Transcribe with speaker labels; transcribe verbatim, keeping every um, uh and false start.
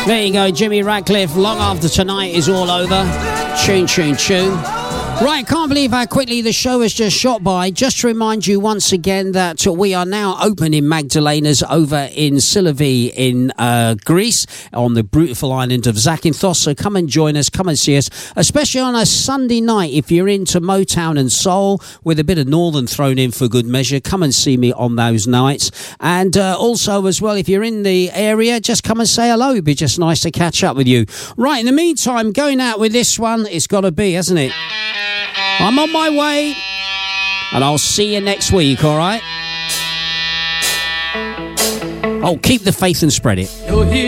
Speaker 1: There you go, Jimmy Radcliffe. Long after tonight is all over. Tune, tune, tune. Right, can't believe how quickly the show has just shot by. Just to remind you once again that we are now open in Magdalena's over in Silovy in uh, Greece on the beautiful island of Zakynthos. So come and join us, come and see us, especially on a Sunday night. If you're into Motown and soul with a bit of Northern thrown in for good measure, come and see me on those nights. And uh, also as well, if you're in the area, just come and say hello. It'd be just nice to catch up with you. Right, in the meantime, going out with this one, it's got to be, hasn't it? I'm on my way, and I'll see you next week, all right? Oh, keep the faith and spread it.